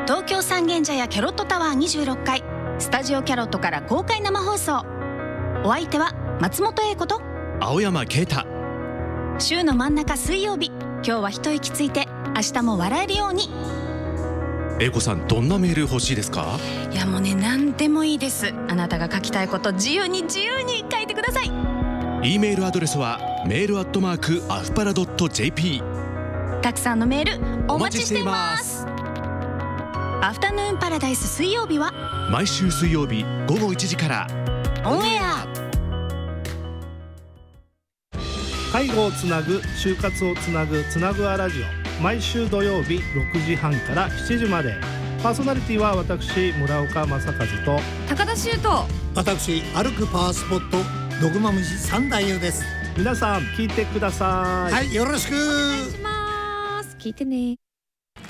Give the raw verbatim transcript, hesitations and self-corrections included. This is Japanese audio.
東京三軒茶屋キャロットタワーにじゅうろっかいスタジオキャロットから公開生放送。お相手は松本英子と青山啓太。 週の真ん中水曜日、今日は一息ついて明日も笑えるように。 英子さん、どんなメール欲しいですか？ いやもうね、何でもいいです。あなたが書きたいこと自由に自由に書いてください。 E メールアドレスはメールアットマークアフパラドット ジェーピー。 たくさんのメールお待ちしています。アフタヌーンパラダイス水曜日は毎週水曜日ごごいちじからオンエア。 介護をつなぐ、就活をつなぐ、つなぐアラジオ、毎週土曜日ろくじはんからしちじまで。パーソナリティは私村岡正和と高田修斗、 私歩くパワースポットドグマムシ三太夫です。 皆さん聞いてください。 はい、よろしくお願いします。聞いてね。